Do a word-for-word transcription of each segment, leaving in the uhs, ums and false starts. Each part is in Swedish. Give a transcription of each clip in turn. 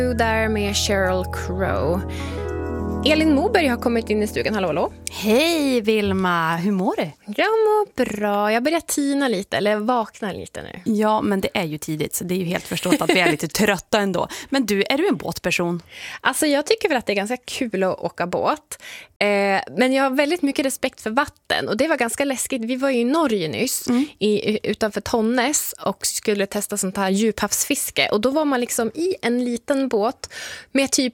Där med Sheryl Crow. Elin Moberg har kommit in i stugan. Hallå, hallå. Hej Vilma, hur mår du? Jag mår bra. Jag börjar tina lite, eller vakna lite nu. Ja, men det är ju tidigt så det är ju helt förstått att vi är lite trötta ändå. Men du, är du en båtperson? Alltså jag tycker väl att det är ganska kul att åka båt. Eh, men jag har väldigt mycket respekt för vatten. Och det var ganska läskigt. Vi var ju i Norge nyss, mm. i, utanför Tonnes, och skulle testa sånt här djuphavsfiske. Och då var man liksom i en liten båt med typ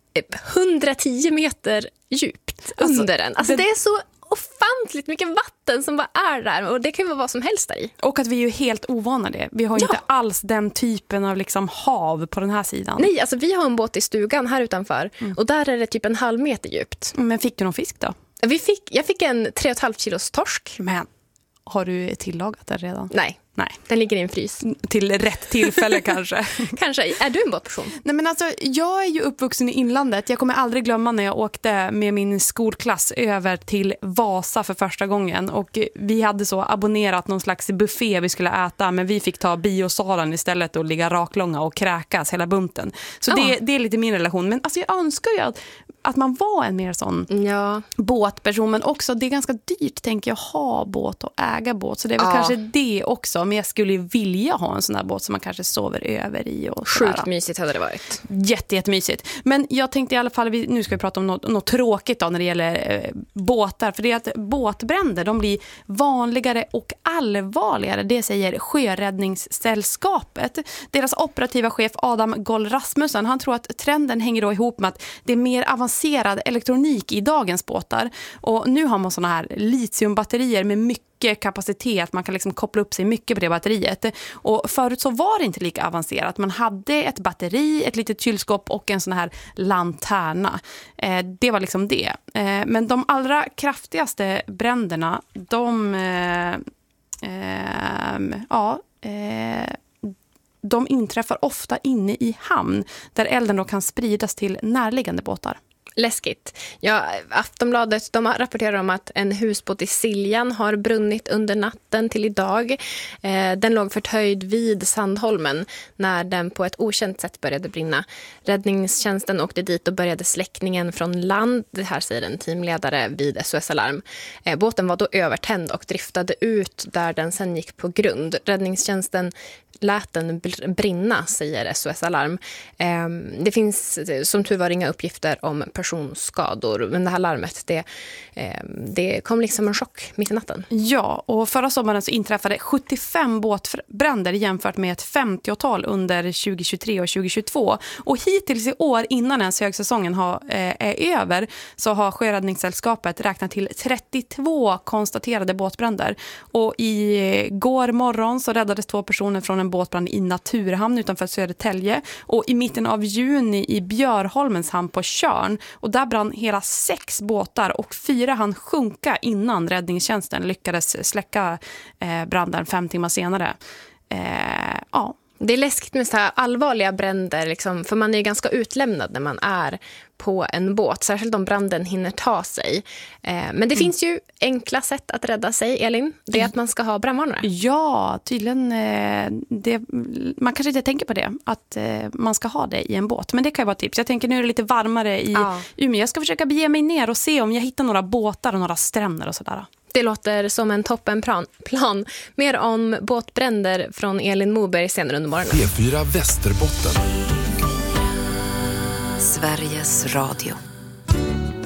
hundratio meter djupt alltså, under den. Alltså det... det är så ofantligt mycket vatten som bara är där, och det kan ju vara vad som helst där i. Och att vi är ju helt ovana det. Vi har ju ja. inte alls den typen av liksom hav på den här sidan. Nej, alltså vi har en båt i stugan här utanför mm. och där är det typ en halv meter djupt. Men fick du någon fisk då? Vi fick, jag fick en tre och ett halvt kilos torsk. Men har du tillagat det redan? Nej. Nej. Den ligger i en frys. Till rätt tillfälle kanske. Kanske. Är du en båtperson? Nej, men alltså, jag är ju uppvuxen i inlandet. Jag kommer aldrig glömma när jag åkte med min skolklass över till Vasa för första gången. Och vi hade så abonnerat någon slags buffé vi skulle äta. Men vi fick ta biosalen istället och ligga raklånga och kräkas hela bunten. Så ja. det, det är lite min relation. Men alltså, jag önskar ju att, att man var en mer sån ja. båtperson. Men också, det är ganska dyrt tänker jag, ha båt och äga båt. Så det är väl ja. kanske det också. Men jag skulle vilja ha en sån här båt som man kanske sover över i. Och sjukt mysigt hade det varit. Jätte, jättemysigt. Men jag tänkte i alla fall, vi, nu ska vi prata om något, något tråkigt då när det gäller eh, båtar. För det är att båtbränder, de blir vanligare och allvarligare. Det säger Sjöräddningssällskapet. Deras operativa chef Adam Goll Rasmussen, han tror att trenden hänger då ihop med att det är mer avancerad elektronik i dagens båtar. Och nu har man såna här litiumbatterier med mycket kapacitet, man kan liksom koppla upp sig mycket på det batteriet. Och förut så var det inte lika avancerat. Man hade ett batteri, ett litet kylskåp och en sån här lanterna. Eh, det var liksom det. Eh, men de allra kraftigaste bränderna, de eh, eh, ja, eh, de inträffar ofta inne i hamn där elden då kan spridas till närliggande båtar. Läskigt. Ja, Aftonbladet, de rapporterar om att en husbåt i Siljan har brunnit under natten till idag. Eh, den låg förtöjd vid Sandholmen när den på ett okänt sätt började brinna. Räddningstjänsten åkte dit och började släckningen från land. Det här säger en teamledare vid S O S Alarm. Eh, båten var då övertänd och driftade ut där den sen gick på grund. Räddningstjänsten lät den brinna, säger S O S Alarm. Eh, det finns som tur var inga uppgifter om personskador, men det här larmet det, eh, det kom liksom en chock mitt i natten. Ja, och förra sommaren så inträffade sjuttiofem båtbränder jämfört med ett femtiotal under tjugohundratjugotre och tjugohundratjugotvå. Och hittills i år, innan ens högsäsongen har, eh, är över, så har Sjöräddningssällskapet räknat till trettiotvå konstaterade båtbränder. Och i eh, går morgon så räddades två personer från en båtbrand i Naturhamn utanför Södertälje. Och i mitten av juni i Björholmens hamn på Tjörn. Och där brann hela sex båtar och fyra hann sjunka innan räddningstjänsten lyckades släcka eh, branden fem timmar senare. Eh, ja. Det är läskigt med så här allvarliga bränder, liksom, för man är ju ganska utlämnad när man är på en båt, särskilt om branden hinner ta sig. Eh, men det mm. finns ju enkla sätt att rädda sig, Elin. Det är att man ska ha brandvarnare. Ja, tydligen. Eh, det, man kanske inte tänker på det, att eh, man ska ha det i en båt. Men det kan ju vara ett tips. Jag tänker nu är det lite varmare i ja. Umeå. Jag ska försöka bege mig ner och se om jag hittar några båtar och några stränder och sådär. Det låter som en toppenplan. Plan. Mer om båtbränder från Elin Moberg senare under morgonen. P fyra Västerbotten. Sveriges Radio.